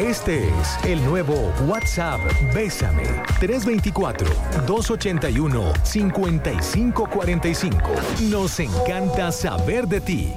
Este es el nuevo WhatsApp Bésame. 324-281-5545. Nos encanta saber de ti.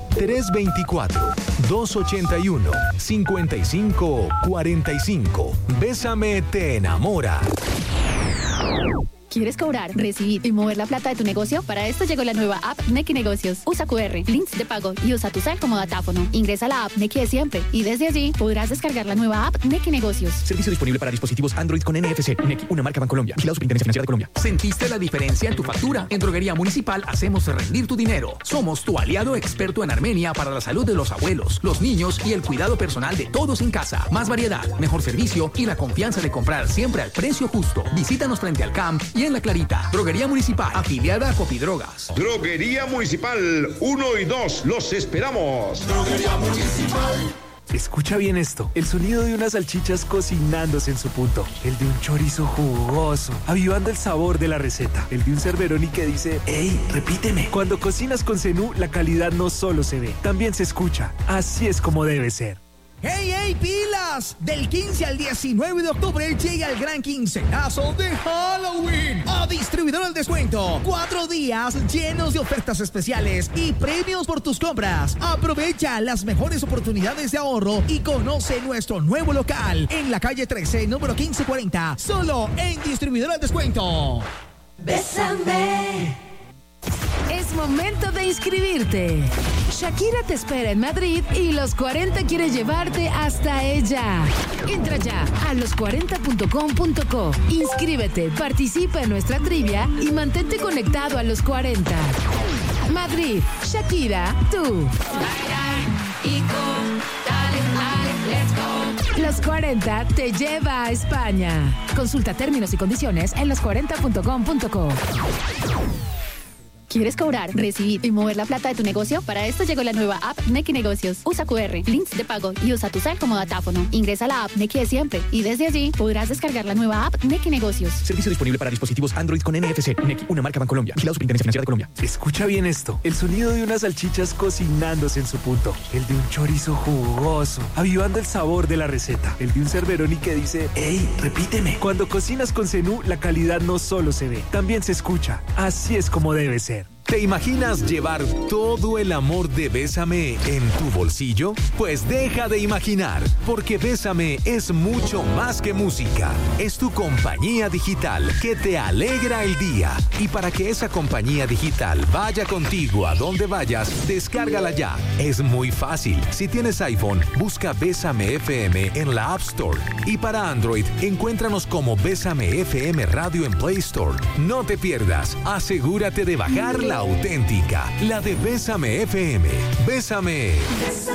324-281-5545. Bésame te enamora. ¿Quieres cobrar, recibir y mover la plata de tu negocio? Para esto llegó la nueva app Nequi Negocios. Usa QR, links de pago y usa tu cel como datáfono. Ingresa a la app Nequi de siempre y desde allí podrás descargar la nueva app Nequi Negocios. Servicio disponible para dispositivos Android con NFC. Nequi, una marca Bancolombia. Vigilado Superintendencia Financiera de Colombia. ¿Sentiste la diferencia en tu factura? En Droguería Municipal hacemos rendir tu dinero. Somos tu aliado experto en Armenia para la salud de los abuelos, los niños y el cuidado personal de todos en casa. Más variedad, mejor servicio y la confianza de comprar siempre al precio justo. Visítanos frente al CAMP y en La Clarita. Droguería Municipal, afiliada a Copidrogas. Droguería Municipal 1 y 2, los esperamos. Droguería Municipal. Escucha bien esto, el sonido de unas salchichas cocinándose en su punto, el de un chorizo jugoso, avivando el sabor de la receta, el de un Cerveroni que dice, ¡ey, repíteme! Cuando cocinas con Zenú, la calidad no solo se ve, también se escucha. Así es como debe ser. ¡Hey, hey, pilas! Del 15 al 19 de octubre llega el gran quincenazo de Halloween a Distribuidor al Descuento. 4 días llenos de ofertas especiales y premios por tus compras. Aprovecha las mejores oportunidades de ahorro y conoce nuestro nuevo local en la calle 13, número 1540. Solo en Distribuidor al Descuento. Bésame. Es momento de inscribirte. Shakira te espera en Madrid y Los 40 quiere llevarte hasta ella. Entra ya a los40.com.co. Inscríbete, participa en nuestra trivia y mantente conectado a Los 40. Madrid, Shakira, tú. Los 40 te lleva a España. Consulta términos y condiciones en los40.com.co. ¿Quieres cobrar, recibir y mover la plata de tu negocio? Para esto llegó la nueva app Nequi Negocios. Usa QR, links de pago y usa tu cel como datáfono. Ingresa a la app Nequi de siempre y desde allí podrás descargar la nueva app Nequi Negocios. Servicio disponible para dispositivos Android con NFC. Nequi, una marca Bancolombia. Vigilado Superintendencia Financiera de Colombia. Escucha bien esto, el sonido de unas salchichas cocinándose en su punto, el de un chorizo jugoso, avivando el sabor de la receta, el de un Cerveroni que dice, ¡ey, repíteme! Cuando cocinas con Zenú, la calidad no solo se ve, también se escucha. Así es como debe ser. ¿Te imaginas llevar todo el amor de Bésame en tu bolsillo? Pues deja de imaginar, porque Bésame es mucho más que música. Es tu compañía digital que te alegra el día. Y para que esa compañía digital vaya contigo a donde vayas, descárgala ya. Es muy fácil. Si tienes iPhone, busca Bésame FM en la App Store. Y para Android, encuéntranos como Bésame FM Radio en Play Store. No te pierdas. Asegúrate de bajar la auténtica, la de Bésame FM. Bésame.